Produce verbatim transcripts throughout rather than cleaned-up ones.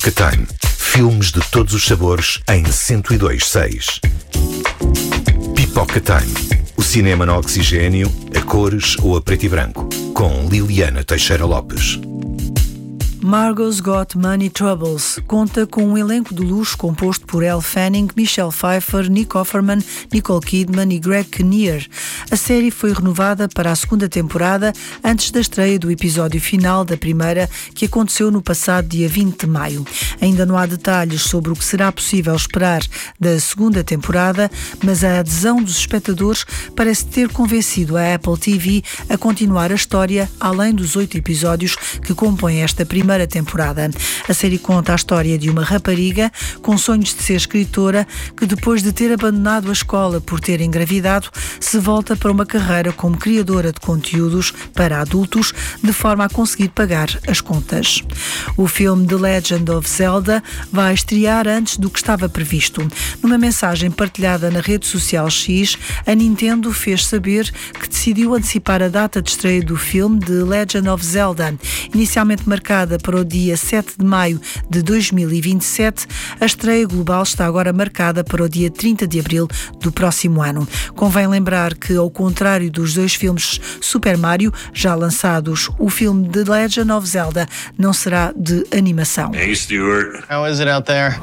Pipoca Time. Filmes de todos os sabores em cento e dois seis. Pipoca Time. O cinema no oxigênio, a cores ou a preto e branco. Com Liliana Teixeira Lopes. Margot's Got Money Troubles conta com um elenco de luxo composto por Elle Fanning, Michelle Pfeiffer, Nick Offerman, Nicole Kidman e Greg Kinnear. A série foi renovada para a segunda temporada antes da estreia do episódio final da primeira, que aconteceu no passado dia vinte de maio. Ainda não há detalhes sobre o que será possível esperar da segunda temporada, mas a adesão dos espectadores parece ter convencido a Apple T V a continuar a história além dos oito episódios que compõem esta primeira temporada. A série conta a história de uma rapariga com sonhos de ser escritora que, depois de ter abandonado a escola por ter engravidado, se volta para uma carreira como criadora de conteúdos para adultos, de forma a conseguir pagar as contas. O filme The Legend of Zelda vai estrear antes do que estava previsto. Numa mensagem partilhada na rede social X, a Nintendo fez saber que decidiu antecipar a data de estreia do filme The Legend of Zelda, inicialmente marcada para o dia sete de maio de dois mil e vinte e sete, a estreia global está agora marcada para o dia trinta de abril do próximo ano. Convém lembrar que, ao contrário dos dois filmes Super Mario já lançados, o filme The Legend of Zelda não será de animação. Hey Stuart, how is it out there?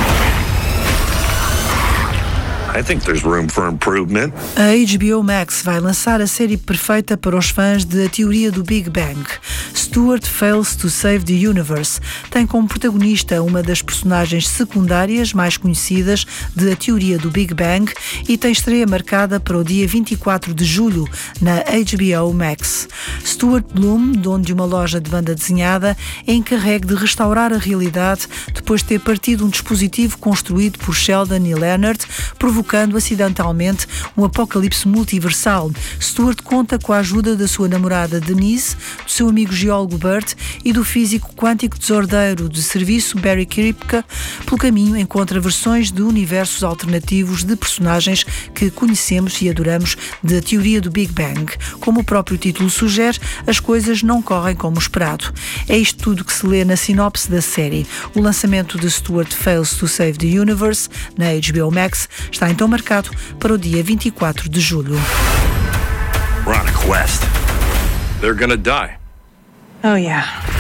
I think there's room for improvement. A H B O Max vai lançar a série perfeita para os fãs de A Teoria do Big Bang. Stuart Fails to Save the Universe tem como protagonista uma das personagens secundárias mais conhecidas de A Teoria do Big Bang e tem estreia marcada para o dia vinte e quatro de julho na H B O Max. Stuart Bloom, dono de uma loja de banda desenhada, é encarregue de restaurar a realidade depois de ter partido um dispositivo construído por Sheldon e Leonard, provocando acidentalmente um apocalipse multiversal. Stuart conta com a ajuda da sua namorada Denise, do seu amigo geólogo Bert e do físico quântico desordeiro de serviço Barry Kripke. Pelo caminho encontra versões de universos alternativos de personagens que conhecemos e adoramos da teoria do Big Bang. Como o próprio título sugere, as coisas não correm como esperado. É isto tudo que se lê na sinopse da série. O lançamento de Stuart Fails to Save the Universe na H B O Max está então marcado para o dia vinte e quatro de julho. We're on a quest. They're gonna die. Oh yeah.